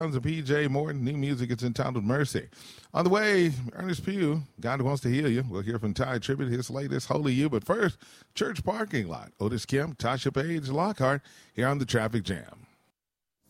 Sounds of PJ Morton. New music, it's entitled Mercy. On the way, Ernest Pugh, God Wants to Heal You. We'll hear from Ty Tribbett, his latest, Holy You. But first, Church Parking Lot. Otis Kemp, Tasha Page, Lockhart, here on the Traffic Jam.